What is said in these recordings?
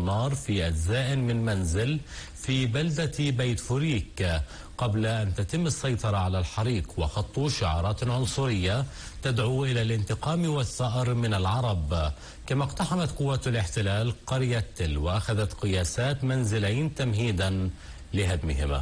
النار في أجزاء من منزل في بلدة بيت فوريك قبل أن تتم السيطرة على الحريق، وخطوا شعارات عنصرية تدعو إلى الانتقام والثأر من العرب. كما اقتحمت قوات الاحتلال قرية تل وأخذت قياسات منزلين تمهيدا لهدمهما.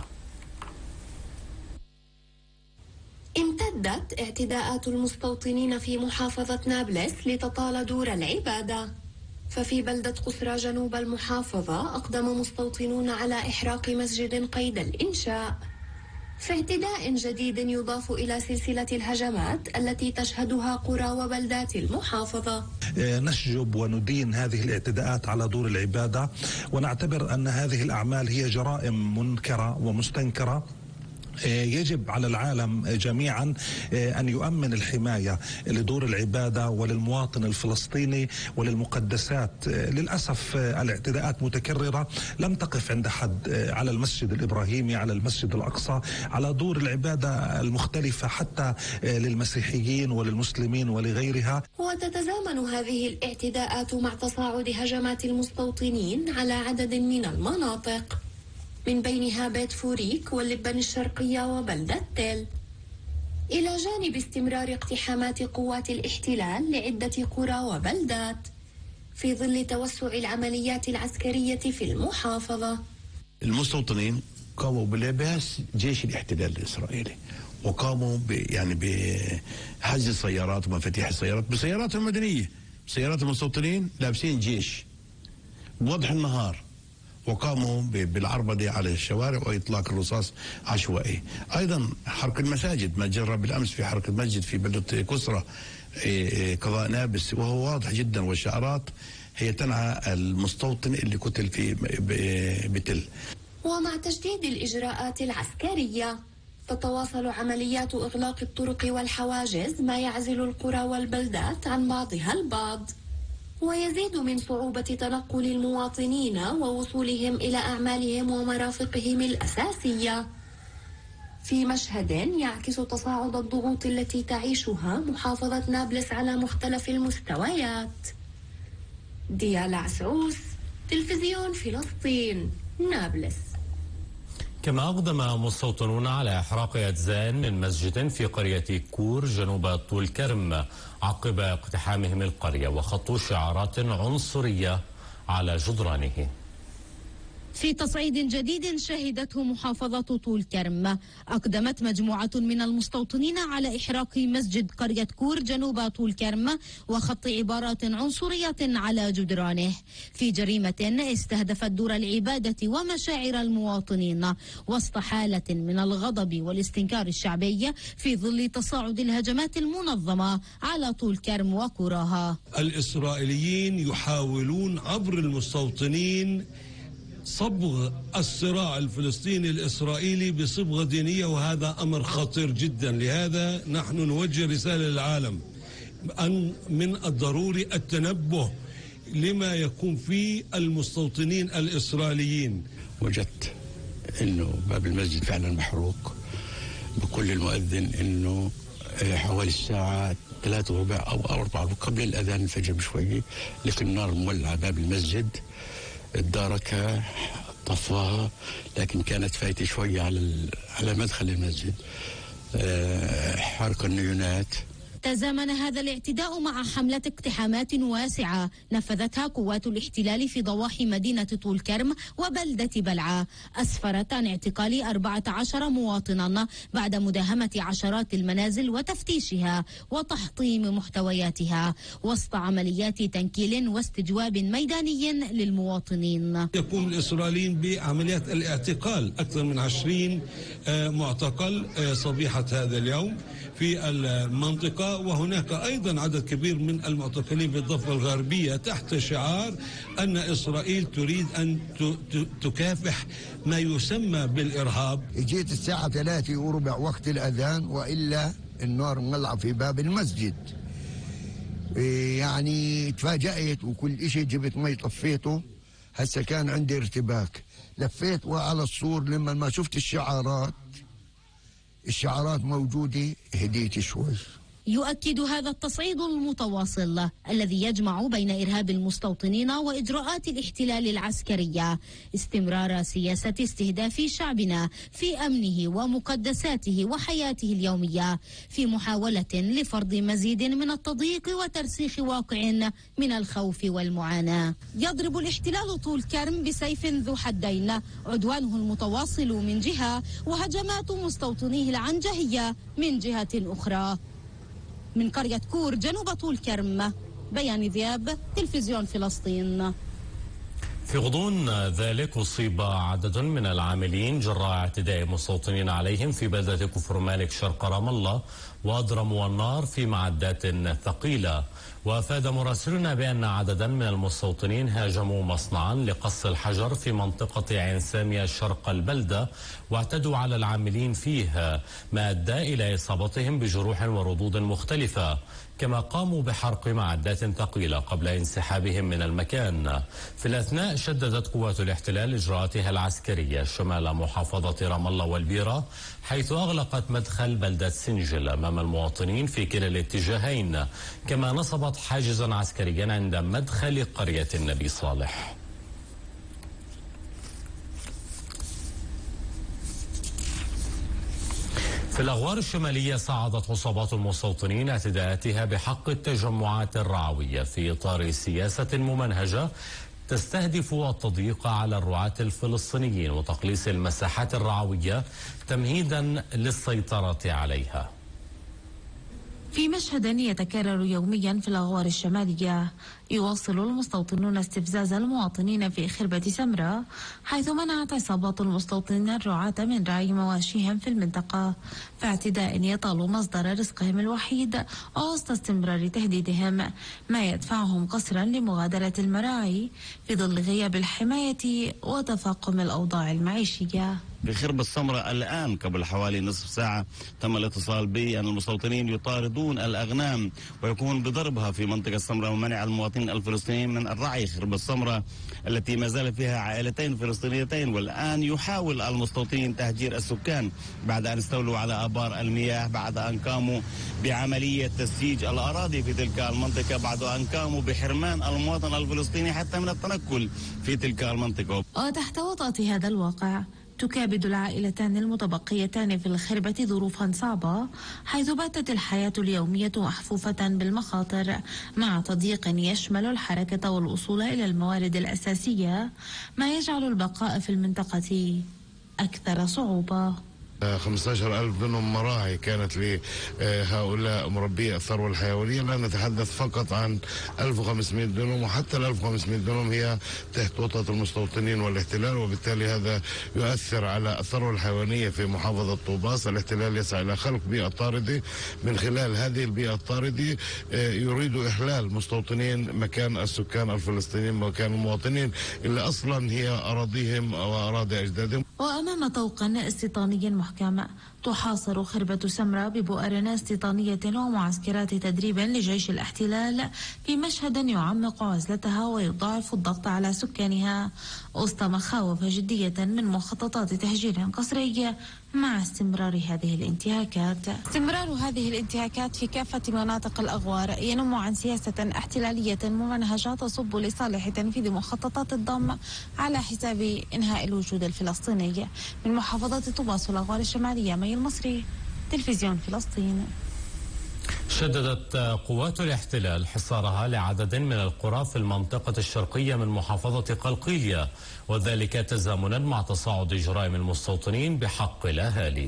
امتدت اعتداءات المستوطنين في محافظة نابلس لتطال دور العبادة، ففي بلدة قسرى جنوب المحافظة أقدم مستوطنون على إحراق مسجد قيد الإنشاء، في اعتداء جديد يضاف إلى سلسلة الهجمات التي تشهدها قرى وبلدات المحافظة. نشجب وندين هذه الاعتداءات على دور العبادة، ونعتبر أن هذه الأعمال هي جرائم منكرة ومستنكرة. يجب على العالم جميعا أن يؤمن الحماية لدور العبادة وللمواطن الفلسطيني وللمقدسات. للأسف الاعتداءات متكررة، لم تقف عند حد على المسجد الإبراهيمي، على المسجد الأقصى، على دور العبادة المختلفة حتى للمسيحيين وللمسلمين ولغيرها. وتتزامن هذه الاعتداءات مع تصاعد هجمات المستوطنين على عدد من المناطق، من بينها بيت فوريك واللبن الشرقية وبلدة تل، إلى جانب استمرار اقتحامات قوات الاحتلال لعدة قرى وبلدات في ظل توسع العمليات العسكرية في المحافظة. المستوطنين قاموا بلباس جيش الاحتلال الإسرائيلي، وقاموا بحجز السيارات ومفاتيح السيارات بسيارات المدنية. سيارات المستوطنين لابسين جيش بوضح النهار، وقاموا بالعربدة على الشوارع وإطلاق الرصاص عشوائي. أيضا حرق المساجد، ما جرى بالأمس في حرق المسجد في بلدة كسرى قضاء نابلس، وهو واضح جدا، والشعارات هي تنعى المستوطن اللي قتل في بتل. ومع تجديد الإجراءات العسكرية تتواصل عمليات إغلاق الطرق والحواجز، ما يعزل القرى والبلدات عن بعضها البعض، ويزيد من صعوبة تنقل المواطنين ووصولهم إلى أعمالهم ومرافقهم الأساسية، في مشهد يعكس تصاعد الضغوط التي تعيشها محافظة نابلس على مختلف المستويات. ديالا عسعوس، تلفزيون فلسطين، نابلس. كما أقدم مستوطنون على إحراق أجزاء من مسجد في قرية كور جنوب طول كرم عقب اقتحامهم القرية، وخطوا شعارات عنصرية على جدرانه. في تصعيد جديد شهدته محافظة طول كرم، أقدمت مجموعة من المستوطنين على إحراق مسجد قرية كور جنوب طول كرم وخط عبارات عنصرية على جدرانه، في جريمة استهدفت دور العبادة ومشاعر المواطنين وسط حالة من الغضب والاستنكار الشعبي في ظل تصاعد الهجمات المنظمة على طول كرم وقراها. الإسرائيليين يحاولون عبر المستوطنين صبغ الصراع الفلسطيني الإسرائيلي بصبغة دينية، وهذا أمر خطير جدا. لهذا نحن نوجه رسالة للعالم أن من الضروري التنبه لما يكون فيه المستوطنين الإسرائيليين. وجدت أنه باب المسجد فعلا محروق، بكل المؤذن أنه حوالي الساعة 3:15 أو 4 قبل الأذان الفجر بشوية، لكن النار مولعة باب المسجد، الداركة طفاها، لكن كانت فايتة شوية على مدخل المسجد، حرق النيونات. تزامن هذا الاعتداء مع حملة اقتحامات واسعة نفذتها قوات الاحتلال في ضواحي مدينة طول كرم وبلدة بلعة، أسفرت عن اعتقال 14 مواطنا بعد مداهمة عشرات المنازل وتفتيشها وتحطيم محتوياتها وسط عمليات تنكيل واستجواب ميداني للمواطنين. يقوم الإسرائيليين بعمليات الاعتقال، أكثر من 20 معتقل صبيحة هذا اليوم في المنطقة، وهناك أيضا عدد كبير من المعتقلين في الضفة الغربية تحت شعار أن إسرائيل تريد أن تكافح ما يسمى بالإرهاب. جيت الساعة 3:15 وقت الأذان، وإلا النار مولعة في باب المسجد، يعني تفاجأت وكل إشي، جبت مي طفيته. هسه كان عندي ارتباك، لفيت وعلى السور لما ما شفت الشعارات موجودة، هديت شوي. يؤكد هذا التصعيد المتواصل الذي يجمع بين إرهاب المستوطنين وإجراءات الاحتلال العسكرية استمرار سياسة استهداف شعبنا في أمنه ومقدساته وحياته اليومية في محاولة لفرض مزيد من التضييق وترسيخ واقع من الخوف والمعاناة. يضرب الاحتلال طول كرم بسيف ذو حدين، عدوانه المتواصل من جهة وهجمات مستوطنيه العنجهية من جهة أخرى. من قرية كور جنوب طول كرم، بيان ذياب، تلفزيون فلسطين. في غضون ذلك أصيب عدد من العاملين جراء اعتداء مستوطنين عليهم في بلدة كفر مالك شرق رام الله وأضرموا النار في معدات ثقيلة. وأفاد مراسلنا بأن عددا من المستوطنين هاجموا مصنعا لقص الحجر في منطقة عين سامية شرق البلدة واعتدوا على العاملين فيه، ما أدى إلى إصابتهم بجروح وردود مختلفة، كما قاموا بحرق معدات ثقيلة قبل انسحابهم من المكان. في الأثناء شددت قوات الاحتلال إجراءاتها العسكرية شمال محافظة رام الله والبيرة، حيث أغلقت مدخل بلدة سنجل أمام المواطنين في كلا الاتجاهين، كما نصبت حاجزا عسكريا عند مدخل قرية النبي صالح. في الأغوار الشمالية صعدت عصابات المستوطنين اعتداءاتها بحق التجمعات الرعوية في إطار سياسة ممنهجة تستهدف التضييق على الرعاة الفلسطينيين وتقليص المساحات الرعوية تمهيدا للسيطرة عليها. في مشهد يتكرر يوميا في الأغوار الشمالية، يواصل المستوطنون استفزاز المواطنين في خربة سمرة، حيث منعت عصابات المستوطنين الرعاة من رعي مواشيهم في المنطقة في اعتداء يطال مصدر رزقهم الوحيد وسط استمرار تهديدهم، ما يدفعهم قسرا لمغادرة المراعي في ظل غياب الحماية وتفاقم الأوضاع المعيشية. في خربة السمراء الآن قبل حوالي نصف ساعة تم الاتصال بي أن المستوطنين يطاردون الأغنام ويقومون بضربها في منطقة السمراء ومنع المواطنين الفلسطينيين من الرعي. خربة السمراء التي ما زال فيها عائلتين فلسطينيتين، والآن يحاول المستوطنين تهجير السكان بعد أن استولوا على آبار المياه، بعد أن قاموا بعملية تسييج الأراضي في تلك المنطقة، بعد أن قاموا بحرمان المواطن الفلسطيني حتى من التنقل في تلك المنطقة. وتحت وطأة هذا الواقع تكابد العائلتان المتبقيتان في الخربة ظروفا صعبة، حيث باتت الحياة اليومية محفوفة بالمخاطر مع تضييق يشمل الحركة والوصول إلى الموارد الأساسية، ما يجعل البقاء في المنطقة أكثر صعوبة. 15,000 منهم مراعي كانت لهؤلاء مربي الثروة الحيوانية. لا نتحدث فقط عن 1500 دنم، وحتى ال 1500 دنم هي تحت وطأة المستوطنين والاحتلال، وبالتالي هذا يؤثر على الثروة الحيوانية في محافظة طوباس. الاحتلال يسعى إلى خلق بيئة طاردة، من خلال هذه البيئة الطاردة يريد إحلال مستوطنين مكان السكان الفلسطينيين، مكان المواطنين اللي أصلا هي أراضيهم وأراضي أجدادهم. وأمام طوق استيطاني محكم تحاصر خربة سمرة ببؤر استيطانية ومعسكرات تدريب لجيش الاحتلال في مشهد يعمق عزلتها ويضاعف الضغط على سكانها وسط مخاوف جدية من مخططات تهجير قسري مع استمرار هذه الانتهاكات. استمرار هذه الانتهاكات في كافة مناطق الأغوار ينم عن سياسة احتلالية ممنهجة تصب لصالح تنفيذ مخططات الضم على حساب إنهاء الوجود الفلسطيني. من محافظة طوباس والأغوار الشمالية، مي المصري، تلفزيون فلسطين. شددت قوات الاحتلال حصارها لعدد من القرى في المنطقة الشرقية من محافظة قلقيلية، وذلك تزامنا مع تصاعد جرائم المستوطنين بحق الأهالي.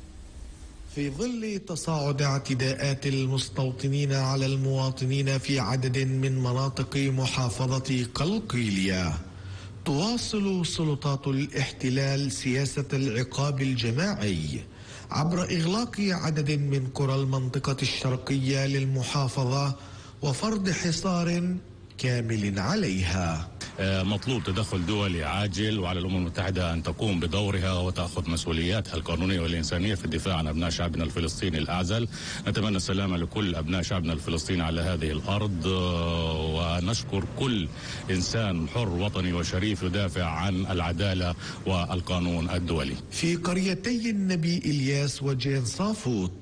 في ظل تصاعد اعتداءات المستوطنين على المواطنين في عدد من مناطق محافظة قلقيلية، تواصل سلطات الاحتلال سياسة العقاب الجماعي عبر إغلاق عدد من قرى المنطقة الشرقية للمحافظة وفرض حصار كامل عليها. مطلوب تدخل دولي عاجل، وعلى الأمم المتحدة أن تقوم بدورها وتأخذ مسؤولياتها القانونية والإنسانية في الدفاع عن أبناء شعبنا الفلسطيني الأعزل. نتمنى السلامة لكل أبناء شعبنا الفلسطيني على هذه الأرض، ونشكر كل إنسان حر وطني وشريف يدافع عن العدالة والقانون الدولي. في قريتي النبي إلياس وجين صافوت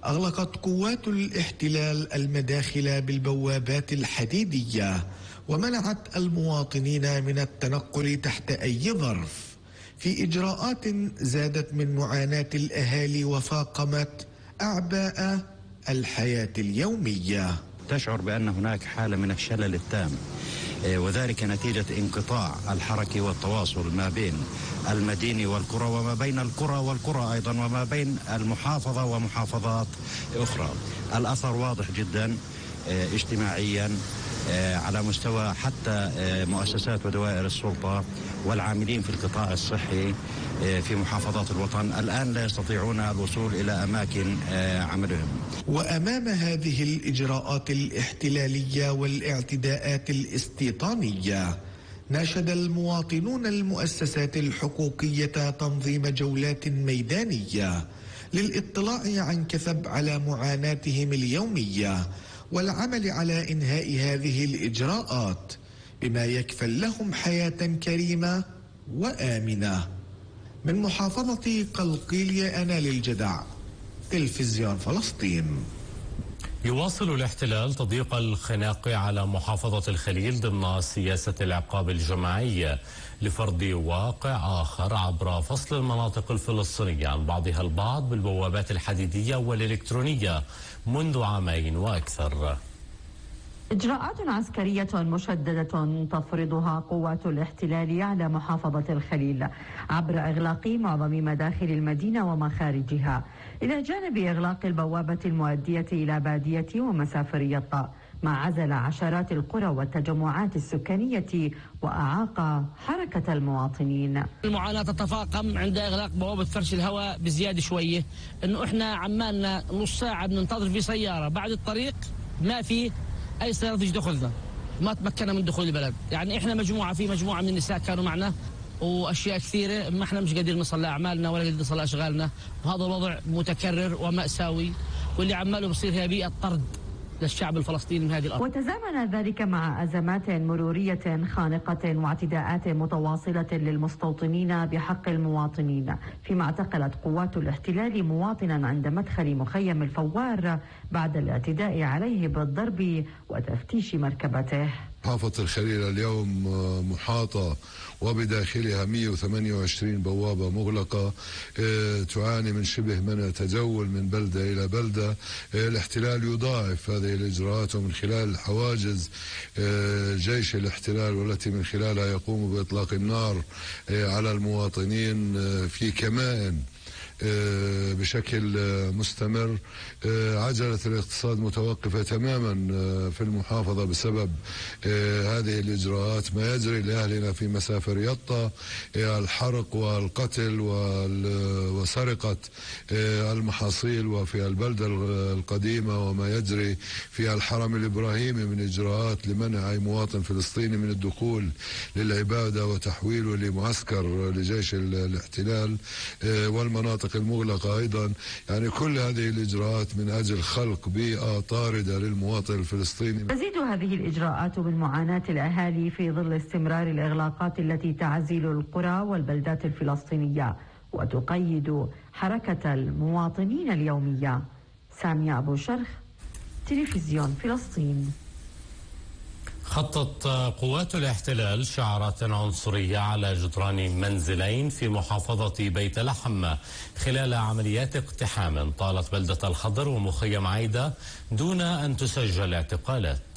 أغلقت قوات الاحتلال المداخل بالبوابات الحديدية ومنعت المواطنين من التنقل تحت أي ظرف، في إجراءات زادت من معاناة الأهالي وفاقمت أعباء الحياة اليومية. تشعر بأن هناك حالة من الشلل التام، وذلك نتيجة انقطاع الحركة والتواصل ما بين المدينة والقرى وما بين القرى والقرى أيضا وما بين المحافظة ومحافظات أخرى. الأثر واضح جدا اجتماعيا على مستوى حتى مؤسسات ودوائر السلطة والعاملين في القطاع الصحي في محافظات الوطن الآن لا يستطيعون الوصول إلى أماكن عملهم. وأمام هذه الإجراءات الاحتلالية والاعتداءات الاستيطانية، ناشد المواطنون المؤسسات الحقوقية تنظيم جولات ميدانية للاطلاع عن كثب على معاناتهم اليومية والعمل على إنهاء هذه الإجراءات بما يكفل لهم حياة كريمة وآمنة. من محافظة قلقيلية أنال الجدع، تلفزيون فلسطين. يواصل الاحتلال تضييق الخناق على محافظة الخليل ضمن سياسة العقاب الجماعي لفرض واقع آخر عبر فصل المناطق الفلسطينية عن بعضها البعض بالبوابات الحديدية والإلكترونية منذ عامين وأكثر. إجراءات عسكرية مشددة تفرضها قوات الاحتلال على محافظة الخليل عبر إغلاق معظم مداخل المدينة ومخارجها، إلى جانب إغلاق البوابة المؤدية إلى بادية ومسافر يطا، ما عزل عشرات القرى والتجمعات السكانية وأعاق حركة المواطنين. المعاناة تتفاقم عند إغلاق بوابة فرش الهواء بزيادة شوية، إنه إحنا عمالنا نص ساعة بننتظر في سيارة بعد الطريق ما في أي سيارة تيجي تأخذنا، ما تمكنا من دخول البلد. يعني إحنا مجموعة من النساء كانوا معنا وأشياء كثيرة، ما إحنا مش قادرين نصل لأعمالنا ولا قادرين نصل لأشغالنا، وهذا الوضع متكرر ومأساوي، واللي عماله بصير هي بيئة طرد للشعب الفلسطيني من هذه الأرض. وتزامن ذلك مع أزمات مرورية خانقة واعتداءات متواصلة للمستوطنين بحق المواطنين، فيما اعتقلت قوات الاحتلال مواطنا عند مدخل مخيم الفوار بعد الاعتداء عليه بالضرب وتفتيش مركبته. محافظة الخليل اليوم محاطة وبداخلها 128 بوابة مغلقة تعاني من شبه منع تجول من بلدة إلى بلدة. الاحتلال يضاعف هذه الإجراءات من خلال حواجز جيش الاحتلال، والتي من خلالها يقوم بإطلاق النار على المواطنين في كمائن بشكل مستمر. عجلة الاقتصاد متوقفة تماما في المحافظة بسبب هذه الإجراءات. ما يجري لأهلنا في مسافر يطا، الحرق والقتل وسرقة المحاصيل وفي البلدة القديمة، وما يجري في الحرم الإبراهيمي من إجراءات لمنع أي مواطن فلسطيني من الدخول للعبادة وتحويله لمعسكر لجيش الاحتلال، والمناطق المغلقة أيضا. يعني كل هذه الإجراءات من أجل خلق بيئة طاردة للمواطن الفلسطيني. تزيد هذه الإجراءات من معاناة الأهالي في ظل استمرار الإغلاقات التي تعزل القرى والبلدات الفلسطينية وتقيد حركة المواطنين اليومية. سامية أبو شرخ، تلفزيون فلسطين. خطت قوات الاحتلال شعارات عنصرية على جدران منزلين في محافظة بيت لحم خلال عمليات اقتحام طالت بلدة الخضر ومخيم عايدة دون أن تسجل اعتقالات.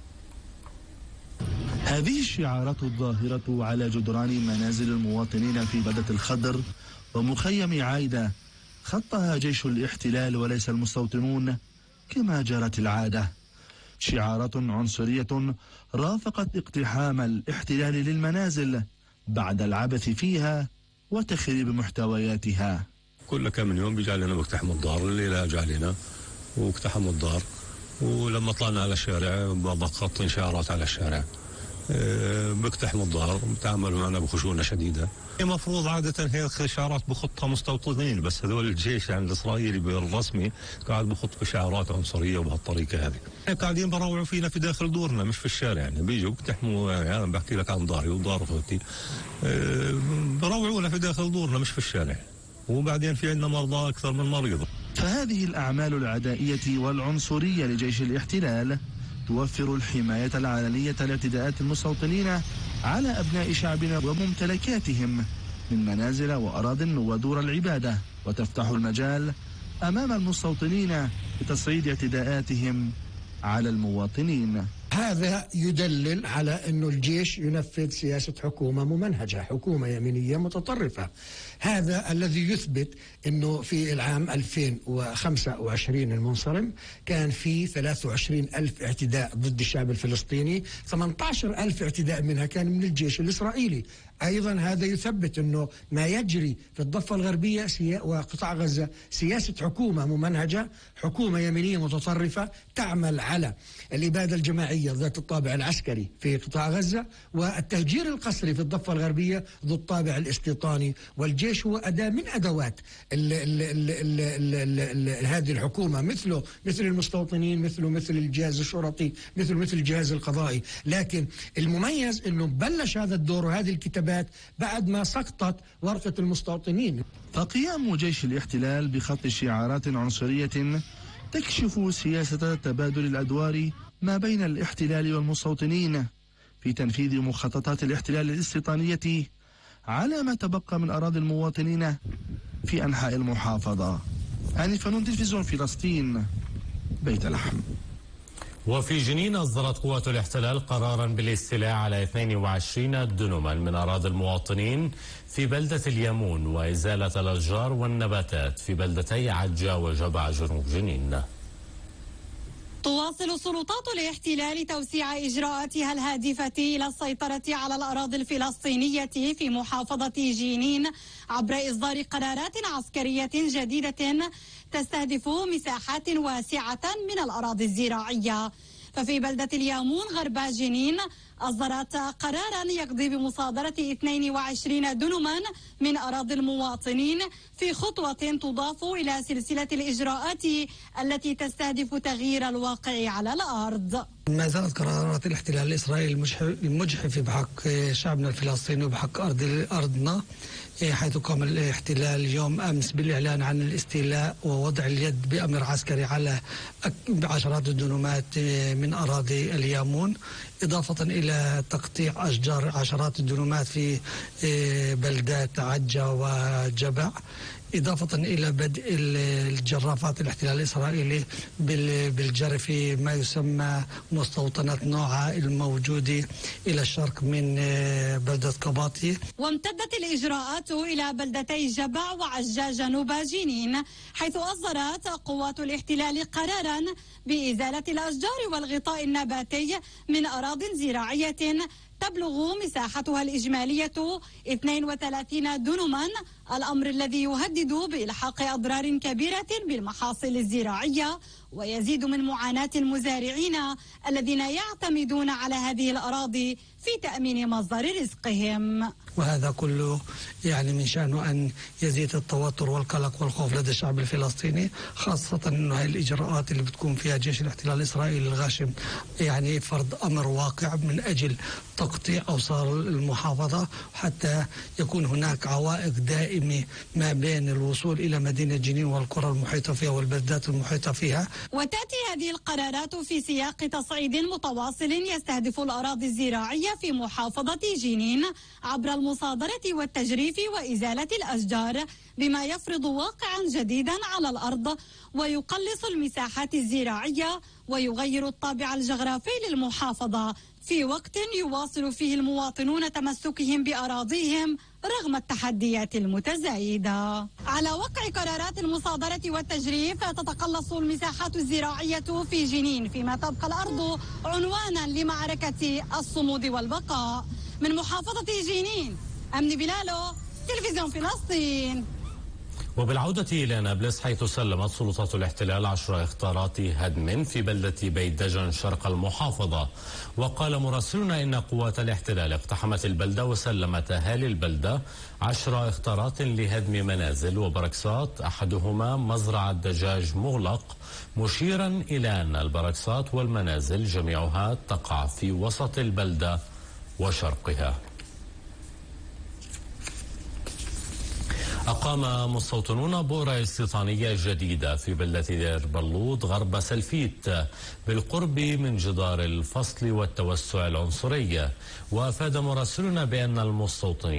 هذه الشعارات الظاهرة على جدران منازل المواطنين في بلدة الخضر ومخيم عايدة خطها جيش الاحتلال وليس المستوطنون كما جرت العادة. شعارات عنصرية رافقت اقتحام الاحتلال للمنازل بعد العبث فيها وتخريب محتوياتها. كل كم يوم بيجي علينا بيقتحموا الدار، الليلة اجى علينا واقتحموا الدار، ولما طلعنا على الشارع بخطين شعارات على الشارع بيقتحموا الدار، بتعاملوا معنا بخشونة شديدة. المفروض عادة هيك شعارات بخطها مستوطنين، بس هذول الجيش يعني الإسرائيلي الرسمي قاعد بخط بشعارات عنصرية وبهالطريقة هذه. قاعدين بروعوا فينا في داخل دورنا مش في الشارع، يعني بيجوا بيقتحموا. يعني أنا بحكي لك عن داري ودار أخوتي، بروعونا في داخل دورنا مش في الشارع، وبعدين في عندنا مرضى أكثر من مريض. فهذه الأعمال العدائية والعنصرية لجيش الاحتلال توفر الحماية العلنية لاعتداءات المستوطنين على أبناء شعبنا وممتلكاتهم من منازل وأراضٍ ودور العبادة، وتفتح المجال أمام المستوطنين لتصعيد اعتداءاتهم على المواطنين. هذا يدلل على أنه الجيش ينفذ سياسة حكومة ممنهجة، حكومة يمينية متطرفة. هذا الذي يثبت أنه في العام 2025 المنصرم كان في 23,000 اعتداء ضد الشعب الفلسطيني، 18,000 اعتداء منها كان من الجيش الإسرائيلي. أيضا هذا يثبت أنه ما يجري في الضفة الغربية وقطاع غزة سياسة حكومة ممنهجة، حكومة يمينية متطرفة تعمل على الإبادة الجماعية ذات الطابع العسكري في قطاع غزة، والتهجير القسري في الضفة الغربية ذو الطابع الاستيطاني. والجيش هو أداة من أدوات هذه الحكومة، مثل المستوطنين، مثل الجهاز الشرطي، مثل الجهاز القضائي. لكن المميز أنه بلش هذا الدور وهذه الكتابات بعد ما سقطت ورقة المستوطنين. فقيام جيش الاحتلال بخط شعارات عنصرية تكشف سياسة تبادل الأدوار ما بين الاحتلال والمستوطنين في تنفيذ مخططات الاحتلال الاستيطانية على ما تبقى من أراضي المواطنين في أنحاء المحافظة. هاني فنون، تلفزيون فلسطين، بيت لحم. وفي جنين أصدرت قوات الاحتلال قرارا بالاستيلاء على 22 دنما من أراضي المواطنين في بلدة اليمون وإزالة الأشجار والنباتات في بلدتي عجة وجبع جنوب جنين. تواصل سلطات الاحتلال توسيع إجراءاتها الهادفة إلى السيطرة على الأراضي الفلسطينية في محافظة جنين عبر إصدار قرارات عسكرية جديدة تستهدف مساحات واسعة من الأراضي الزراعية. ففي بلدة اليامون غرب جنين أصدرت قرارا يقضي بمصادرة 22 دنما من أراضي المواطنين في خطوة تضاف إلى سلسلة الإجراءات التي تستهدف تغيير الواقع على الأرض. ما زالت قرارات الاحتلال الإسرائيلي المجحفة بحق شعبنا الفلسطيني وبحق أرضنا، حيث قام الاحتلال يوم أمس بالإعلان عن الاستيلاء ووضع اليد بأمر عسكري على عشرات الدنومات من أراضي اليامون، إضافة إلى تقطيع أشجار عشرات الدنومات في بلدات عجة وجبع، إضافة إلى بدء الجرافات الاحتلال الإسرائيلي بالجري في ما يسمى مستوطنة نوعا الموجودة إلى الشرق من بلدة قباطي. وامتدت الإجراءات إلى بلدتي جبع وعجة جنوب جنين، حيث أصدرت قوات الاحتلال قرارا بإزالة الأشجار والغطاء النباتي من أراضٍ زراعية تبلغ مساحتها الإجمالية 32 دنما، الأمر الذي يهدد بإلحاق أضرار كبيرة بالمحاصيل الزراعية ويزيد من معاناة المزارعين الذين يعتمدون على هذه الأراضي في تأمين مصدر رزقهم. وهذا كله يعني من شأنه أن يزيد التوتر والقلق والخوف لدى الشعب الفلسطيني، خاصة أنه هاي الإجراءات اللي بتكون فيها جيش الاحتلال الإسرائيلي الغاشم يعني فرض أمر واقع من أجل تقطيع أوصار المحافظة، حتى يكون هناك عوائق دائمة ما بين الوصول إلى مدينة جنين والقرى المحيطة فيها والبلدات المحيطة فيها. وتأتي هذه القرارات في سياق تصعيد متواصل يستهدف الأراضي الزراعية في محافظة جنين عبر المصادرة والتجريف وإزالة الأشجار، بما يفرض واقعا جديدا على الأرض ويقلص المساحات الزراعية ويغير الطابع الجغرافي للمحافظة، في وقت يواصل فيه المواطنون تمسكهم بأراضيهم رغم التحديات المتزايدة. على وقع قرارات المصادرة والتجريف تتقلص المساحات الزراعية في جنين، فيما تبقى الأرض عنوانا لمعركة الصمود والبقاء. من محافظة جنين، أمني بلالو، تلفزيون فلسطين. وبالعودة إلى نابلس، حيث سلمت سلطات الاحتلال 10 إخطارات هدم في بلدة بيت دجن شرق المحافظة. وقال مراسلنا إن قوات الاحتلال اقتحمت البلدة وسلمت أهالي البلدة 10 إخطارات لهدم منازل وبركسات، أحدهما مزرعة دجاج مغلق، مشيرا إلى أن البركسات والمنازل جميعها تقع في وسط البلدة وشرقها. أقام مستوطنون بؤرة استيطانية جديدة في بلدة دير بلوط غرب سلفيت بالقرب من جدار الفصل والتوسع العنصري. وأفاد مراسلنا بأن المستوطنين